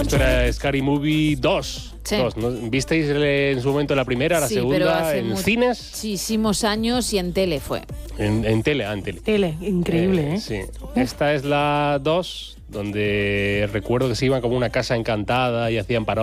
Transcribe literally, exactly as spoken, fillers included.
Esto era Scary Movie dos. Sí. dos, ¿no? ¿Visteis en su momento la primera, la Sí, segunda, pero hace en mu- cines? Muchísimos años y en tele fue. En, en tele, ah, en tele. Tele, increíble, ¿eh? Sí. Esta es la dos, donde recuerdo que se iban como a una casa encantada y hacían parodias.